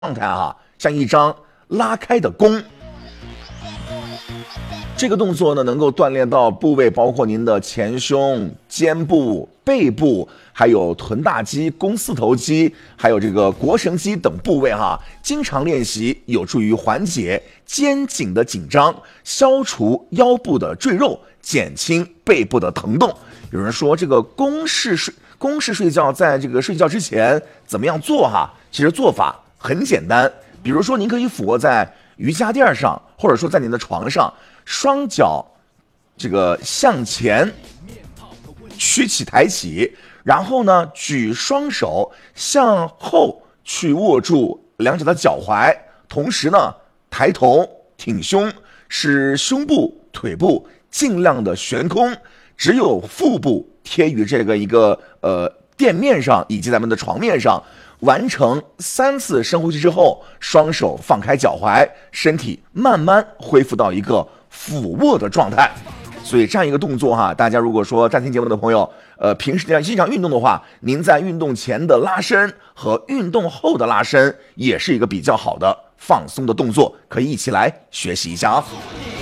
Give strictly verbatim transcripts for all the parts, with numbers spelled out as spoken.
状态啊，像一张拉开的弓。这个动作呢，能够锻炼到部位，包括您的前胸、肩部、背部，还有臀大肌、肱四头肌，还有这个腘绳肌等部位哈。经常练习有助于缓解肩颈的紧张，消除腰部的赘肉，减轻背部的疼痛。有人说这个公式睡公式睡觉，在这个睡觉之前怎么样做哈？其实做法很简单，比如说您可以俯卧在瑜伽垫上，或者说在您的床上，双脚这个向前屈起抬起，然后呢举双手向后去握住两者的脚踝，同时呢抬头挺胸，使胸部腿部尽量的悬空，只有腹部贴于这个一个呃垫面上以及咱们的床面上。完成三次深呼吸之后，双手放开脚踝，身体慢慢恢复到一个俯卧的状态。所以这样一个动作哈，大家如果说暂停节目的朋友，呃，平时这样经常运动的话，您在运动前的拉伸和运动后的拉伸也是一个比较好的放松的动作，可以一起来学习一下啊。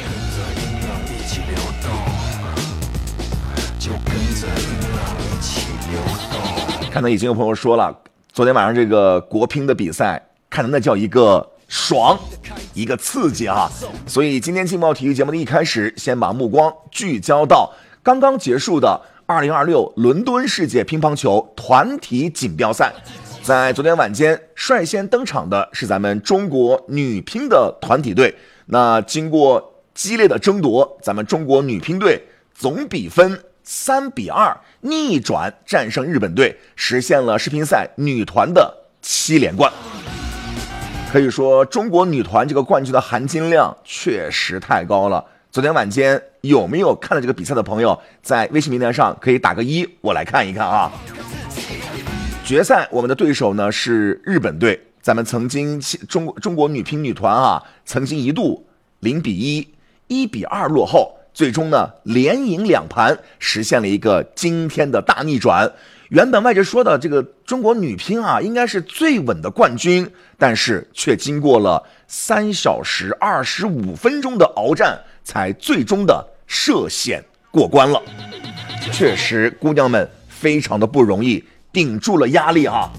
看到已经有朋友说了，昨天晚上这个国乒的比赛看的那叫一个爽，一个刺激啊！所以今天劲爆体育节目的一开始，先把目光聚焦到刚刚结束的二零二六伦敦世界乒乓球团体锦标赛。在昨天晚间率先登场的是咱们中国女乒的团体队。那经过激烈的争夺，咱们中国女乒队总比分三比二逆转战胜日本队，实现了世乒赛女团的七连冠。可以说中国女团这个冠军的含金量确实太高了。昨天晚间有没有看了这个比赛的朋友，在微信平台上可以打个一，我来看一看啊。决赛我们的对手呢是日本队，咱们曾经中国中国女乒女团啊，曾经一度零比一、一比二落后，最终呢连赢两盘，实现了一个惊天的大逆转。原本外界说的这个中国女乒啊，应该是最稳的冠军，但是却经过了三小时二十五分钟的鏖战，才最终的涉险过关了。确实，姑娘们非常的不容易，顶住了压力啊。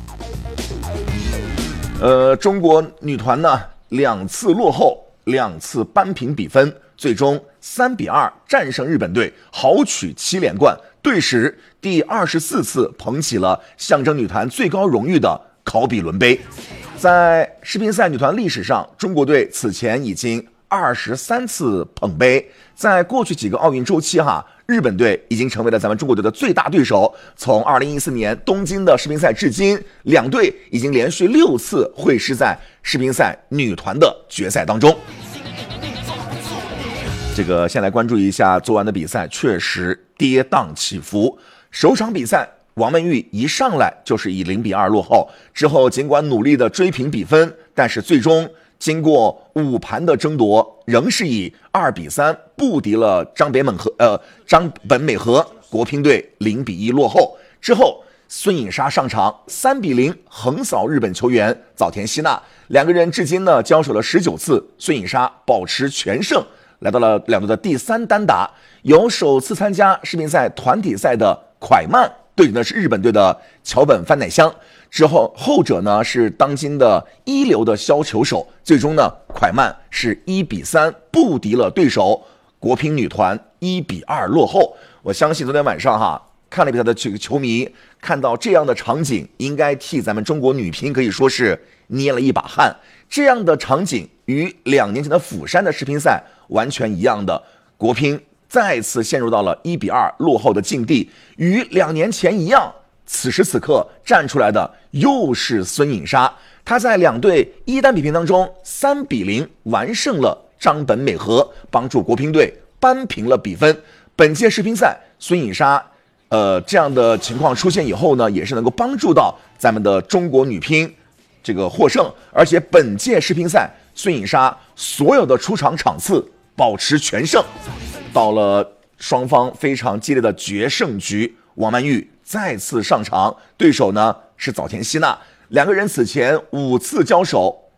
呃，中国女团呢两次落后，两次扳平比分，最终三比二战胜日本队，豪取七连冠，队史第二十四次捧起了象征女团最高荣誉的考比伦杯。在世乒赛女团历史上，中国队此前已经二十三次捧杯。在过去几个奥运周期哈，日本队已经成为了咱们中国队的最大对手。从二零一四年东京的世乒赛至今，两队已经连续六次会师在世乒赛女团的决赛当中。这个先来关注一下昨晚的比赛，确实跌宕起伏。首场比赛，王曼玉一上来就是以零比二落后，之后尽管努力的追平比分，但是最终经过五盘的争夺，仍是以二比三不敌了张北美和呃张本美和，国乒队零比一落后。之后孙颖莎上场，三比零横扫日本球员早田希娜，两个人至今呢交手了十九次，孙颖莎保持全胜。来到了两队的第三单打，由首次参加世乒赛团体赛的蒯曼对阵的是日本队的桥本帆乃香，之后后者呢是当今的一流的削球手，最终呢蒯曼是一比三不敌了对手，国乒女团一比二落后。我相信昨天晚上哈看了比赛的这个球迷看到这样的场景，应该替咱们中国女乒可以说是捏了一把汗。这样的场景与两年前的釜山的世乒赛完全一样的，国乒再次陷入到了一比二落后的境地。与两年前一样，此时此刻站出来的又是孙颖莎，她在两队一单比拼当中三比零完胜了张本美和，帮助国乒队扳平了比分。本届世乒赛，孙颖莎呃这样的情况出现以后呢，也是能够帮助到咱们的中国女乒这个获胜。而且本届世乒赛，孙颖莎所有的出场场次保持全胜。到了双方非常激烈的决胜局，王曼玉再次上场，对手呢是早田希娜。两个人此前五次交手